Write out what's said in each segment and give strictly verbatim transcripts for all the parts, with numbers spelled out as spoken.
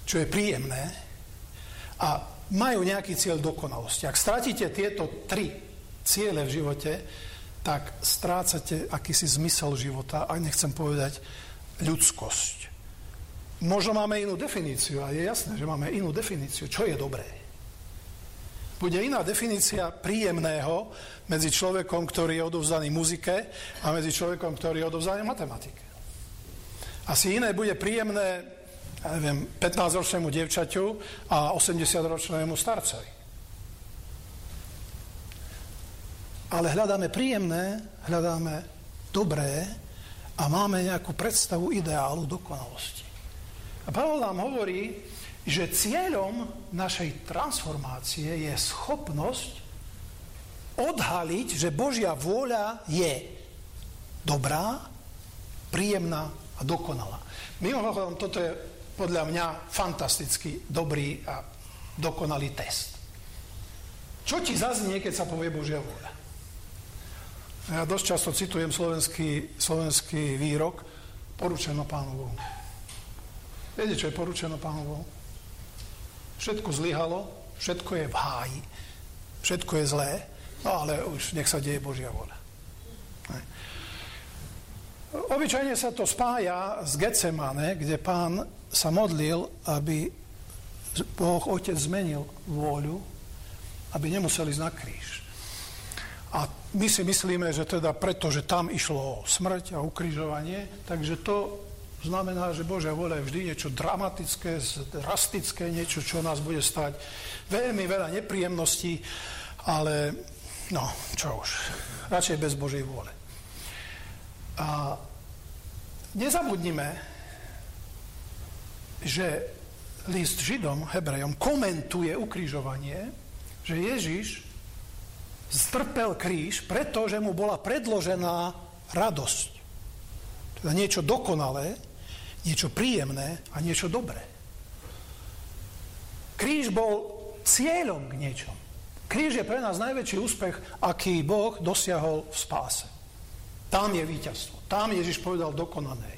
čo je príjemné a majú nejaký cieľ dokonalosti. Ak stratíte tieto tri ciele v živote, tak strácate akýsi zmysel života a nechcem povedať ľudskosť. Možno máme inú definíciu a je jasné, že máme inú definíciu, čo je dobré. Bude iná definícia príjemného medzi človekom, ktorý je odovzdaný muzike a medzi človekom, ktorý je odovzdaný matematike. Asi iné bude príjemné, ja neviem, pätnásťročnému dievčaťu a osemdesiatročnému starcovi. Ale hľadáme príjemné, hľadáme dobré a máme nejakú predstavu ideálu dokonalosti. A Pavol nám hovorí, že cieľom našej transformácie je schopnosť odhaliť, že Božia vôľa je dobrá, príjemná a dokonalá. Mimochodom, toto je podľa mňa fantasticky dobrý a dokonalý test. Čo ti zaznie, keď sa povie Božia vôľa? Ja dosť často citujem slovenský, slovenský výrok poručeno Pánu Bohu. Viete, čo je poručeno Pánu Bohu? Všetko zlyhalo, všetko je v háji, všetko je zlé, no ale už nech sa deje Božia vôľa. Obyčajne sa to spája z Getsemane, kde Pán sa modlil, aby Boh Otec zmenil vôľu, aby nemuseli ísť na kríž. A my si myslíme, že teda preto, že tam išlo o smrť a ukrižovanie, takže to znamená, že Božia vôľa je vždy niečo dramatické, drastické, niečo, čo nás bude stať veľmi veľa nepríjemností, ale no, čo už, radšej bez Božej vôle. A nezabudnime, že list Židom, Hebrejom, komentuje ukrižovanie, že Ježiš strpel kríž, pretože mu bola predložená radosť. Teda niečo dokonalé, niečo príjemné a niečo dobré. Kríž bol cieľom k niečomu. Kríž je pre nás najväčší úspech, aký Boh dosiahol v spáse. Tam je víťazstvo. Tam Ježiš povedal dokonané.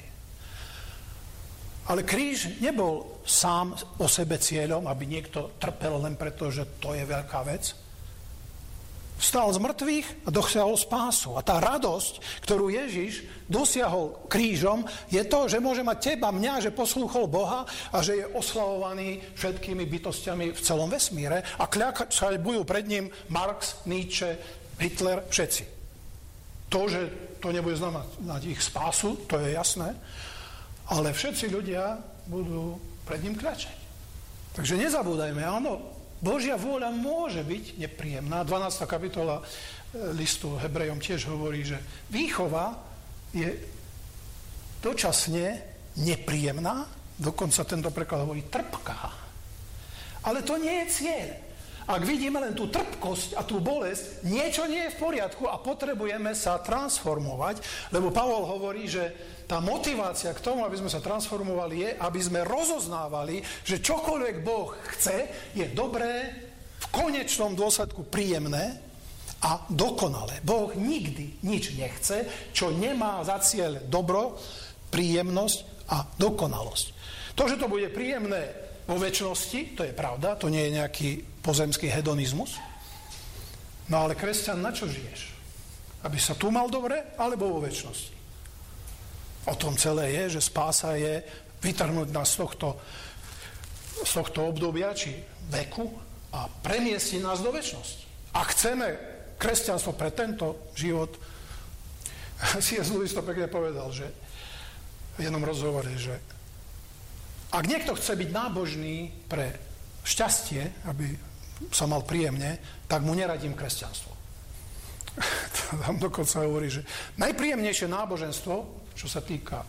Ale kríž nebol sám o sebe cieľom, aby niekto trpel len preto, že to je veľká vec. Vstal z mŕtvych a dosiahol spásu. A tá radosť, ktorú Ježiš dosiahol krížom, je to, že môže mať teba, mňa, že poslúchol Boha a že je oslavovaný všetkými bytostiami v celom vesmíre a kľakať budú pred ním Marx, Nietzsche, Hitler, všetci. To, že to nebude znamenať ich spásu, to je jasné, ale všetci ľudia budú pred ním kľačať. Takže nezabúdajme, áno, Božia vôľa môže byť nepríjemná. dvanásta kapitola listu Hebrejom tiež hovorí, že výchova je dočasne nepríjemná, dokonca tento preklad hovorí trpká. Ale to nie je cieľ. Ak vidíme len tú trpkosť a tú bolesť, niečo nie je v poriadku a potrebujeme sa transformovať, lebo Pavol hovorí, že tá motivácia k tomu, aby sme sa transformovali, je, aby sme rozoznávali, že čokoľvek Boh chce, je dobré, v konečnom dôsledku príjemné a dokonalé. Boh nikdy nič nechce, čo nemá za cieľ dobro, príjemnosť a dokonalosť. To, že to bude príjemné vo večnosti, to je pravda, to nie je nejaký pozemský hedonizmus. No ale kresťan, na čo žiješ? Aby sa tu mal dobre, alebo vo večnosti? O tom celé je, že spása je vytrhnúť nás z tohto, z tohto obdobia, či veku a premiestiť nás do večnosti. Ak chceme kresťanstvo pre tento život, C S Lewis to pekne povedal, že v jednom rozhovore, že ak niekto chce byť nábožný pre šťastie, aby sa mal príjemne, tak mu neradím kresťanstvo. Tam dokonca hovorí, že najpríjemnejšie náboženstvo, čo sa týka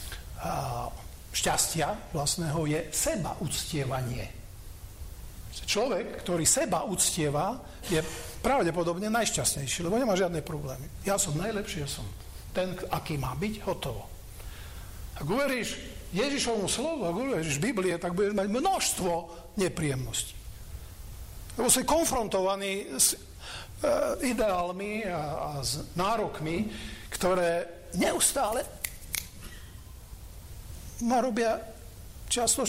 šťastia vlastného, je seba uctievanie. Človek, ktorý seba uctieva, je pravdepodobne najšťastnejší, lebo nemá žiadne problémy. Ja som najlepší, ja som ten, aký má byť, hotovo. Ak uveríš Ježišovmu slovu, ak uveríš Biblie, tak budeš mať množstvo nepríjemností. Lebo si konfrontovaný s uh, ideálmi a, a s nárokmi, ktoré neustále ma robia často